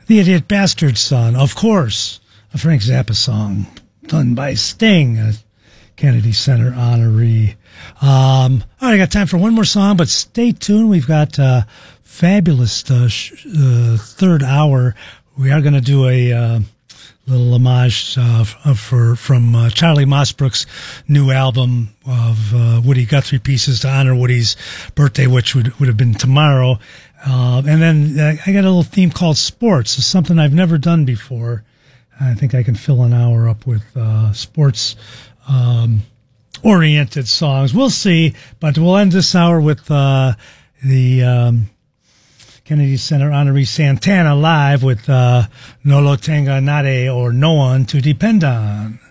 The Idiot Bastard Son, of course, a Frank Zappa song done by Sting, a Kennedy Center honoree. All right, I got time for one more song, but stay tuned. We've got fabulous third hour. We are going to do a little homage from Charlie Mossbrook's new album of Woody Guthrie pieces to honor Woody's birthday, which would have been tomorrow. And then I got a little theme called Sports. It's something I've never done before. I think I can fill an hour up with sports oriented songs. We'll see, but we'll end this hour with the Kennedy Center honoree Santana live with No Lo Tenga Nade, or No One to Depend On.